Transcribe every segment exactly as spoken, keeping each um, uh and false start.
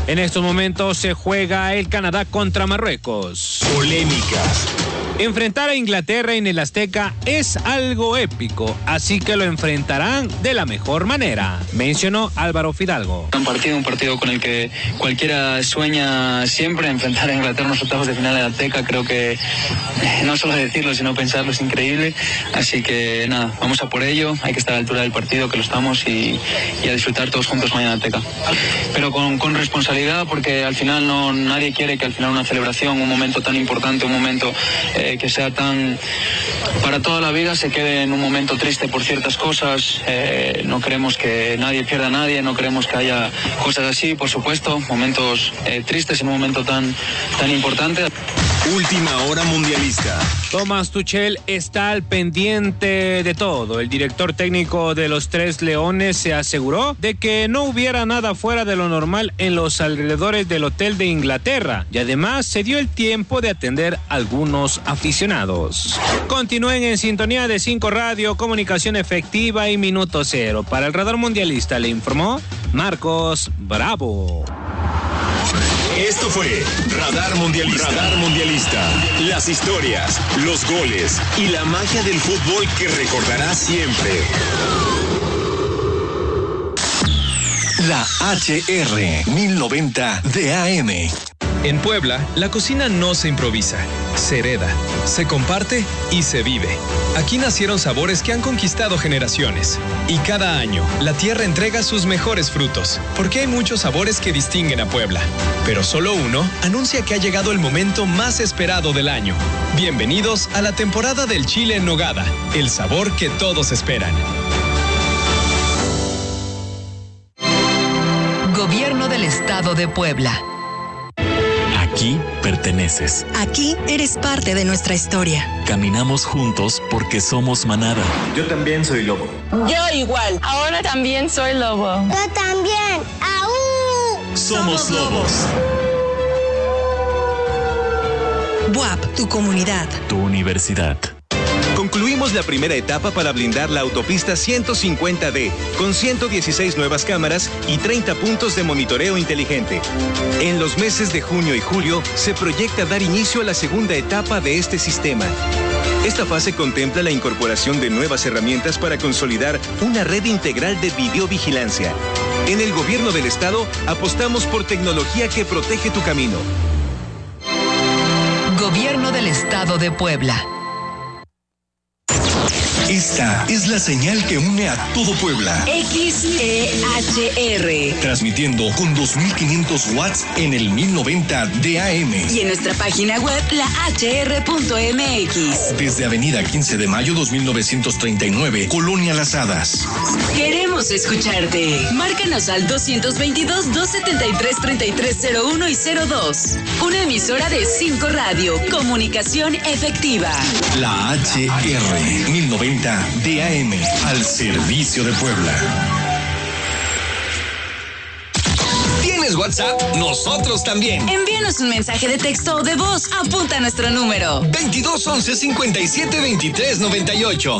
En estos momentos se juega el Canadá contra Marruecos. Polémicas. Enfrentar a Inglaterra en el Azteca es algo épico, así que lo enfrentarán de la mejor manera, mencionó Álvaro Fidalgo. Un partido, un partido con el que cualquiera sueña siempre, enfrentar a Inglaterra en los octavos de final de la Azteca, creo que eh, no solo decirlo, sino pensarlo es increíble, así que nada, vamos a por ello, hay que estar a la altura del partido, que lo estamos, y, y a disfrutar todos juntos mañana en Azteca. Pero con, con responsabilidad, porque al final no nadie quiere que al final una celebración, un momento tan importante, un momento... Eh, que sea tan para toda la vida se quede en un momento triste por ciertas cosas. Eh, no queremos que nadie pierda a nadie, no queremos que haya cosas así, por supuesto, momentos eh, tristes en un momento tan, tan importante. Última hora mundialista. Thomas Tuchel está al pendiente de todo. El director técnico de los Tres Leones se aseguró de que no hubiera nada fuera de lo normal en los alrededores del hotel de Inglaterra y además se dio el tiempo de atender a algunos aficionados. Continúen en sintonía de cinco Radio, comunicación efectiva y minuto cero. Para el Radar Mundialista le informó Marcos Bravo. Esto fue Radar Mundialista. Radar Mundialista. Las historias, los goles y la magia del fútbol que recordarás siempre. La H R mil noventa de A M. En Puebla, la cocina no se improvisa, se hereda, se comparte y se vive. Aquí nacieron sabores que han conquistado generaciones. Y cada año, la tierra entrega sus mejores frutos, porque hay muchos sabores que distinguen a Puebla. Pero solo uno anuncia que ha llegado el momento más esperado del año. Bienvenidos a la temporada del chile en nogada, el sabor que todos esperan. Gobierno del Estado de Puebla. Aquí perteneces. Aquí eres parte de nuestra historia. Caminamos juntos porque somos manada. Yo también soy lobo. Yo igual. Ahora también soy lobo. Yo también. ¡Aú! Somos lobos. B U A P, tu comunidad. Tu universidad. Concluimos la primera etapa para blindar la autopista ciento cincuenta D, con ciento dieciséis nuevas cámaras y treinta puntos de monitoreo inteligente. En los meses de junio y julio se proyecta dar inicio a la segunda etapa de este sistema. Esta fase contempla la incorporación de nuevas herramientas para consolidar una red integral de videovigilancia. En el Gobierno del Estado apostamos por tecnología que protege tu camino. Gobierno del Estado de Puebla. Esta es la señal que une a todo Puebla. X E H R. Transmitiendo con dos mil quinientos watts en el mil noventa de A M. Y en nuestra página web, la h r punto m x. Desde Avenida quince de mayo dos mil novecientos treinta y nueve, Colonia Las Hadas. Queremos escucharte. Márcanos al dos dos dos, dos siete tres, tres tres cero uno y cero dos. Una emisora de cinco Radio. Comunicación efectiva. La H R mil noventa de A M, al servicio de Puebla. ¿Tienes WhatsApp? Nosotros también. Envíanos un mensaje de texto o de voz. Apunta nuestro número. veintidós once cincuenta y siete veintitrés noventa y ocho.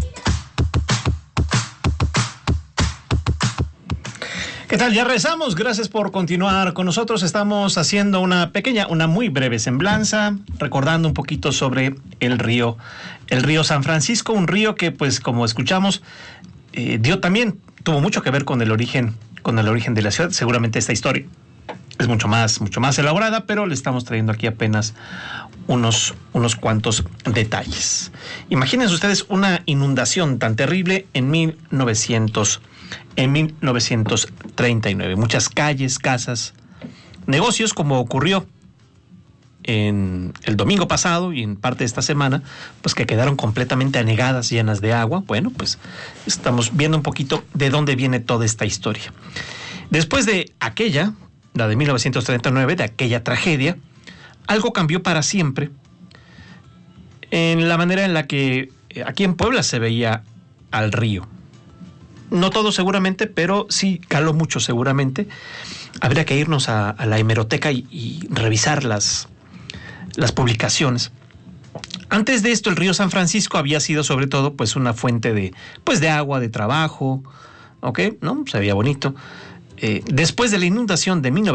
¿Qué tal? Ya regresamos. Gracias por continuar con nosotros. Estamos haciendo una pequeña, una muy breve semblanza, recordando un poquito sobre el río, el río San Francisco, un río que, pues, como escuchamos, eh, dio también, tuvo mucho que ver con el origen, con el origen de la ciudad. Seguramente esta historia es mucho más, mucho más elaborada, pero le estamos trayendo aquí apenas unos, unos cuantos detalles. Imagínense ustedes una inundación tan terrible en mil novecientos En mil novecientos treinta y nueve. Muchas calles, casas, negocios, como ocurrió en el domingo pasado y en parte de esta semana, pues que quedaron completamente anegadas, llenas de agua. Bueno, pues estamos viendo un poquito de dónde viene toda esta historia. Después de aquella, la de mil novecientos treinta y nueve, de aquella tragedia, algo cambió para siempre en la manera en la que aquí en Puebla se veía al río. No todo seguramente, pero sí caló mucho seguramente. Habría que irnos a, a la hemeroteca y, y revisar las, las publicaciones. Antes de esto, el río San Francisco había sido sobre todo pues una fuente de, pues, de agua, de trabajo, ¿ok? ¿No? Se veía bonito. Eh, después de la inundación de mil novecientos